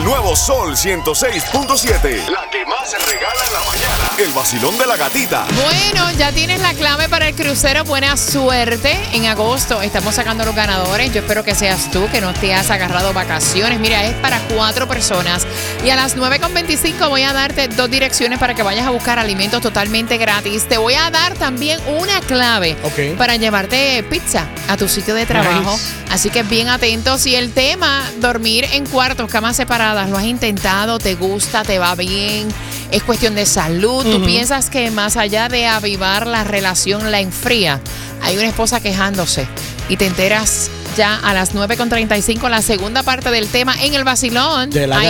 el nuevo Sol 106.7. La que más se regala en la mañana. El vacilón de la gatita. Bueno, ya tienes la clave para el crucero. Buena suerte. En agosto estamos sacando los ganadores. Yo espero que seas tú, que no te has agarrado vacaciones. Mira, es para 4 personas. Y a las 9:25 voy a darte 2 direcciones para que vayas a buscar alimentos totalmente gratis. Te voy a dar también una clave para llevarte pizza a tu sitio de trabajo. Nice. Así que bien atentos. Y el tema, dormir en cuartos, camas separadas, ¿lo has intentado? ¿Te gusta? ¿Te va bien? ¿Es cuestión de salud? ¿Tú piensas que más allá de avivar la relación la enfría? Hay una esposa quejándose y te enteras ya a las 9:35, la segunda parte del tema en el vacilón. De la Ahí